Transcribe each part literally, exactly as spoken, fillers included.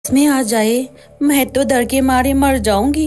में आ जाए, मैं तो डर के मारे मर जाऊंगी।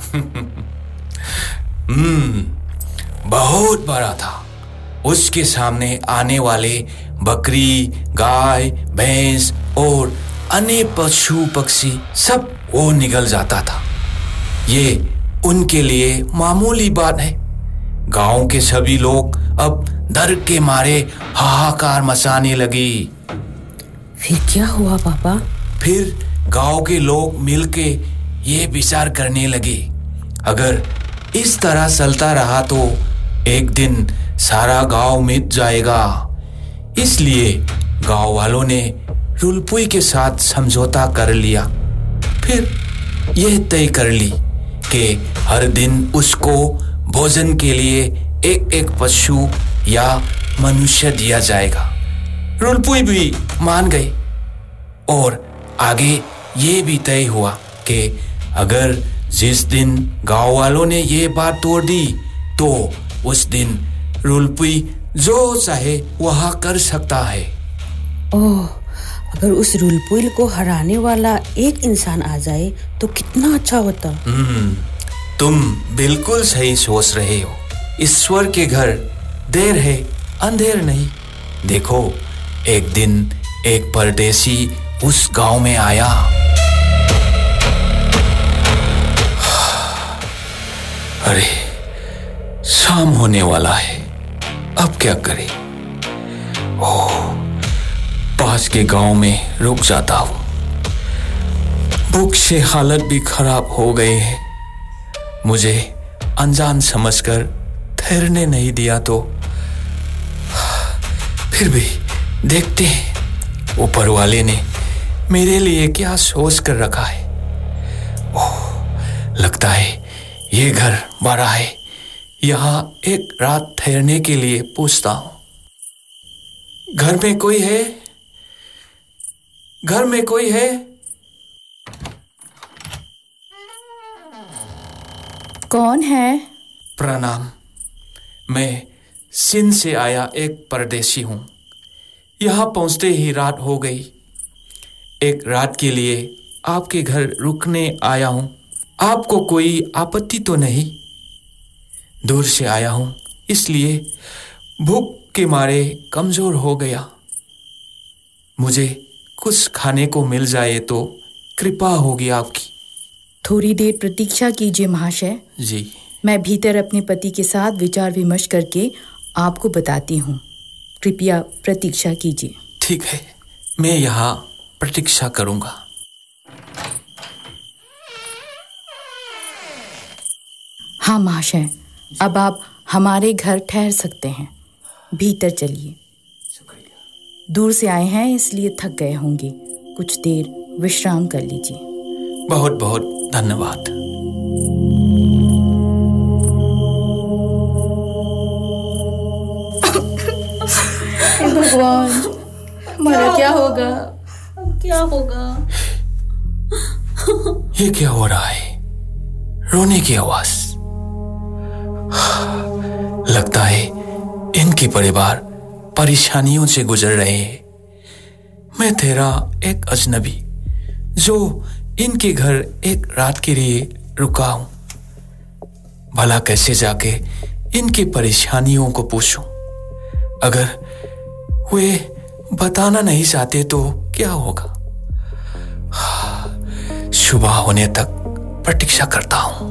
हम्म बहुत बड़ा था। उसके सामने आने वाले बकरी, गाय, भैंस और अन्य पशु पक्षी सब वो निगल जाता था। ये उनके लिए मामूली बात है। गांव के सभी लोग अब डर के मारे हाहाकार मचाने लगी। फिर क्या हुआ पापा? फिर गांव के लोग मिलके ये विचार करने लगे, अगर इस तरह चलता रहा तो एक दिन सारा गांव मिट जाएगा। इसलिए गांव वालों ने रुलपुई के साथ समझौता कर लिया। फिर यह तय कर ली कि हर दिन उसको भोजन के लिए एक एक पशु या मनुष्य दिया जाएगा। रुलपुई भी मान गए और आगे ये भी तय हुआ कि अगर जिस दिन गांव वालों ने ये बात तोड़ दी तो उस दिन रुलपुई जो चाहे वह कर सकता है। ओह, अगर उस रुलपुई को हराने वाला एक इंसान आ जाए तो कितना अच्छा होता। हम्म तुम बिल्कुल सही सोच रहे हो। ईश्वर के घर देर है अंधेर नहीं। देखो, एक दिन एक परदेसी उस गांव में आया। अरे, शाम होने वाला है, अब क्या करें? ओह, पास के गांव में रुक जाता हूं। भूख से हालत भी खराब हो गए हैं। मुझे अनजान समझकर ठहरने नहीं दिया तो फिर भी देखते हैं ऊपर वाले ने मेरे लिए क्या सोच कर रखा है। ओह, लगता है ये घर बड़ा है। यहाँ एक रात ठहरने के लिए पूछता हूं। घर में कोई है? घर में कोई है? कौन है? प्रणाम, मैं सिंध से आया एक परदेशी हूं। यहाँ पहुंचते ही रात हो गई। एक रात के लिए आपके घर रुकने आया हूं। आपको कोई आपत्ति तो नहीं? दूर से आया हूं, इसलिए भूख के मारे कमजोर हो गया। मुझे कुछ खाने को मिल जाए तो कृपा होगी आपकी। थोड़ी देर प्रतीक्षा कीजिए महाशय। जी। मैं भीतर अपने पति के साथ विचार विमर्श करके आपको बताती हूँ। कृपया प्रतीक्षा कीजिए। ठीक है, मैं यहाँ प्रतीक्षा करूँगा। हाँ महाशय, अब आप हमारे घर ठहर सकते हैं। भीतर चलिए। दूर से आए हैं इसलिए थक गए होंगे। कुछ देर विश्राम कर लीजिए। बहुत बहुत धन्यवाद। भगवान, हमारा क्या होगा? अब क्या होगा? ये क्या हो रहा है? रोने की आवाज। लगता है इनके परिवार परेशानियों से गुजर रहे हैं। मैं तेरा एक अजनबी जो इनके घर एक रात के लिए रुका हूं। भला कैसे जाके इनकी परेशानियों को पूछूं? अगर वे बताना नहीं चाहते तो क्या होगा? सुबह होने तक प्रतीक्षा करता हूं।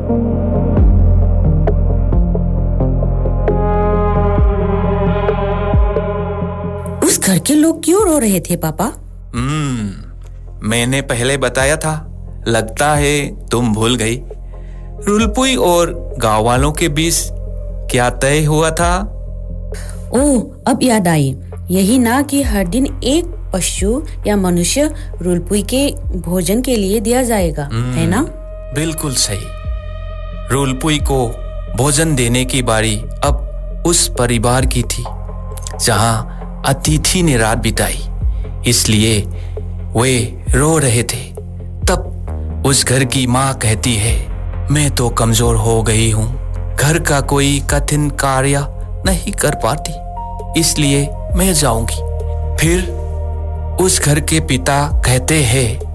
उस घर के लोग क्यों रो रहे थे पापा? हम्म मैंने पहले बताया था, लगता है तुम भूल गई। रुलपुई और गांव वालों के बीच क्या तय हुआ था? ओह, अब याद आई। यही ना कि हर दिन एक पशु या मनुष्य रुलपुई के भोजन के लिए दिया जाएगा, है ना? बिल्कुल सही। रुलपुई को भोजन देने की बारी अब उस परिवार की थी जहां अतिथि ने रात बिताई, इसलिए वे रो रहे थे। तब उस घर की माँ कहती है, मैं तो कमजोर हो गई हूँ, घर का कोई कठिन कार्य नहीं कर पाती, इसलिए मैं जाऊंगी। फिर उस घर के पिता कहते हैं,